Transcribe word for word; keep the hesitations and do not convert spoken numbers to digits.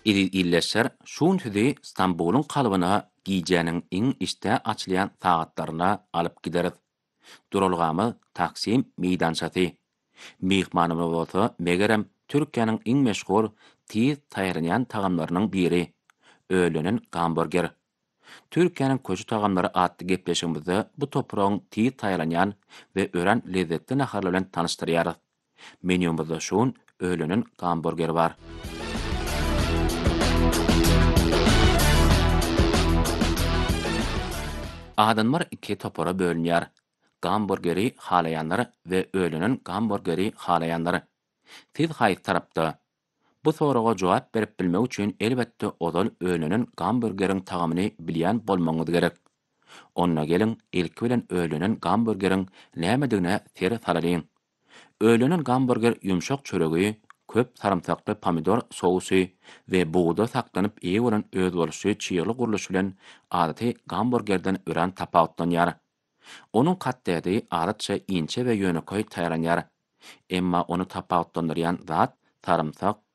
Iri illeşer şuun tüdi Stambulun kalıbına giyjäniň iň işte açylýan sagatlaryna alyp giderit. Duralgamy Taksim meýdançasy. Mihmanymy bolsa megerem Türkiýanyň iň meşhur tiz taýranýan tagamlarynyň biri öğlenin gamburger. Türkiýanyň köçü tagamlary atly gepleşigimizde bu topragyň tiz taýranýan we ören lezzetli naharlar bilen tanyşdyrýarys. Menüýümizde şuun öğlenin gamburgeri bar. Adamlar iki topara bölünýär. Gamburgeri halayanlar we öğlenin gamburgeri halayanlar. Siz haýsy tarapda? Bu soraga jogap berip bilmek üçin elbetde ozal öğlenin gamburgeriň tagamyny bilýän bolmaňyz gerek. Onna gelin ilki bilen öğlenin gamburgeriň nämedigine seri salalım. Öğlenin gamburger yumşak çöregi, köp sarımsakly pomidor sosy we buğda saklanyp iyi bolan öz bolşy çyýrly guruluş bilen adaty gamburgerden ören tapawutlanýar. Onuň katdädi adatça inçe we ýöneköý taýranýar. Emma onu tapawutlandyrýan zat sarımsak,